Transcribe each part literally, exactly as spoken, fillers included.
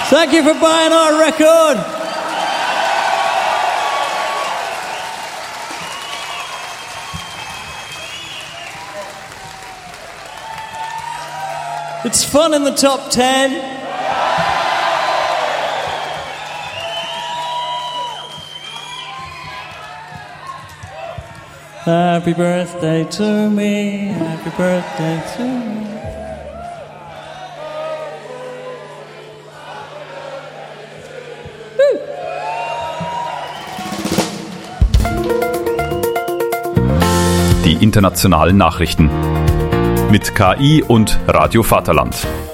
Thank you for buying our record. It's fun in the top ten. Happy birthday to me, happy birthday to me. Die internationalen Nachrichten mit K I und Radio Vaterland.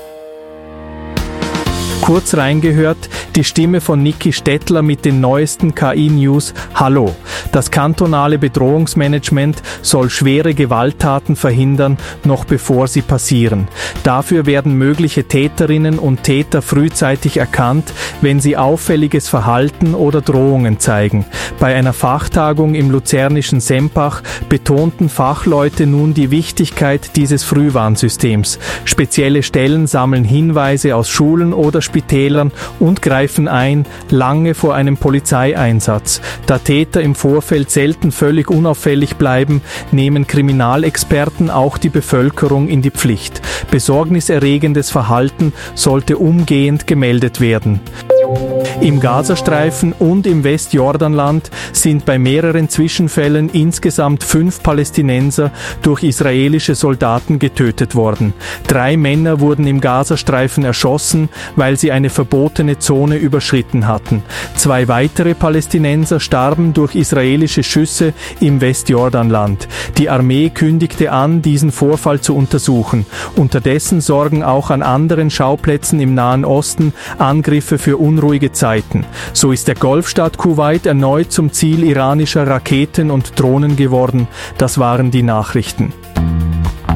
Kurz reingehört, die Stimme von Niki Stettler mit den neuesten K I-News. Hallo! Das kantonale Bedrohungsmanagement soll schwere Gewalttaten verhindern, noch bevor sie passieren. Dafür werden mögliche Täterinnen und Täter frühzeitig erkannt, wenn sie auffälliges Verhalten oder Drohungen zeigen. Bei einer Fachtagung im luzernischen Sempach betonten Fachleute nun die Wichtigkeit dieses Frühwarnsystems. Spezielle Stellen sammeln Hinweise aus Schulen oder Spitälern und greifen ein, lange vor einem Polizeieinsatz. Da Täter im Vorfeld selten völlig unauffällig bleiben, nehmen Kriminalexperten auch die Bevölkerung in die Pflicht. Besorgniserregendes Verhalten sollte umgehend gemeldet werden. Im Gazastreifen und im Westjordanland sind bei mehreren Zwischenfällen insgesamt fünf Palästinenser durch israelische Soldaten getötet worden. Drei Männer wurden im Gazastreifen erschossen, weil sie eine verbotene Zone überschritten hatten. Zwei weitere Palästinenser starben durch israelische Schüsse im Westjordanland. Die Armee kündigte an, diesen Vorfall zu untersuchen. Unterdessen sorgen auch an anderen Schauplätzen im Nahen Osten Angriffe für unruhige Zeiten. So ist der Golfstaat Kuwait erneut zum Ziel iranischer Raketen und Drohnen geworden. Das waren die Nachrichten.